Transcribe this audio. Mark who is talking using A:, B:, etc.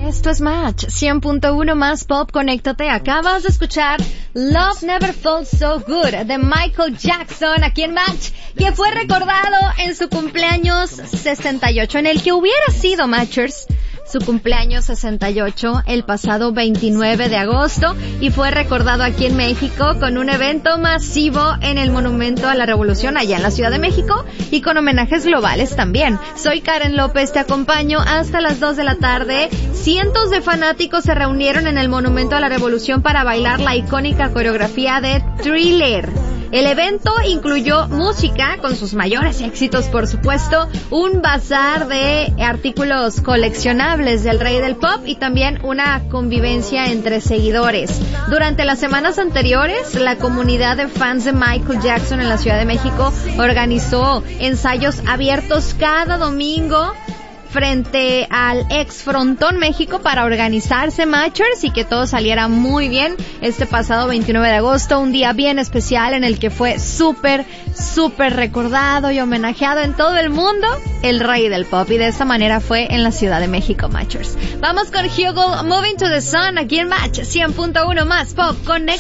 A: Esto es Match 100.1 más Pop. Conéctate. Acabas de escuchar Love Never Felt So Good de Michael Jackson aquí en Match, que fue recordado en su cumpleaños 68, en el que hubiera sido, Matchers, su cumpleaños 68 el pasado 29 de agosto, y fue recordado aquí en México con un evento masivo en el Monumento a la Revolución allá en la Ciudad de México y con homenajes globales también. Soy Karen López, te acompaño hasta las 2 de la tarde. Cientos de fanáticos se reunieron en el Monumento a la Revolución para bailar la icónica coreografía de Thriller. El evento incluyó música con sus mayores éxitos, por supuesto, un bazar de artículos coleccionables del rey del pop y también una convivencia entre seguidores. Durante las semanas anteriores, la comunidad de fans de Michael Jackson en la Ciudad de México organizó ensayos abiertos cada domingo frente al ex Frontón México para organizarse, Matchers, y que todo saliera muy bien este pasado 29 de agosto, un día bien especial en el que fue súper recordado y homenajeado en todo el mundo el rey del pop, y de esta manera fue en la Ciudad de México, Matchers. Vamos con Hugel, Moving to the Sun, aquí en Match 100.1 más Pop. Conecta.